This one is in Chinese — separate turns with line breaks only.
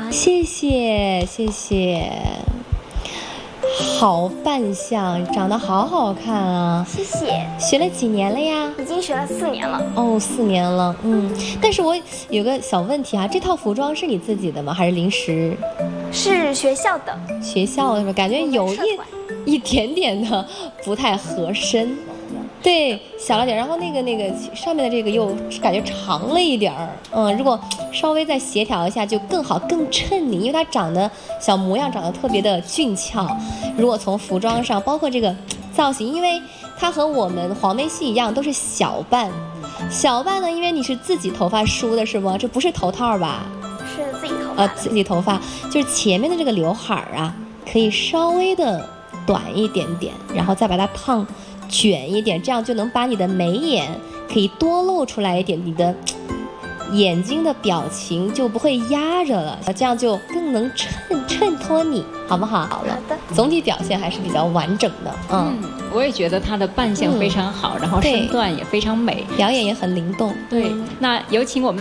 谢谢谢谢，好扮相，长得好好看啊！
谢谢。
学了几年了呀？
已经学了4年了。
哦，4年了，但是我有个小问题啊，这套服装是你自己的吗？还是临时？
是学校的。
学校的是吧？感觉有一点点的不太合身。对，小了点，然后那个上面的这个又感觉长了一点儿，如果稍微再协调一下就更好，更衬你，因为它长得小模样长得特别的俊俏。如果从服装上，包括这个造型，因为它和我们黄梅戏一样都是小半，小半呢，因为你是自己头发梳的是吗？这不是头套吧？
是自己头发。
自己头发，就是前面的这个刘海啊，可以稍微的短一点点，然后再把它烫卷一点，这样就能把你的眉眼可以多露出来一点，你的眼睛的表情就不会压着了，这样就更能衬托你，好不好？好了，
好的。
总体表现还是比较完整的，
我也觉得她的扮相非常好，然后身段也非常美，
表演也很灵动。
对，那有请我们。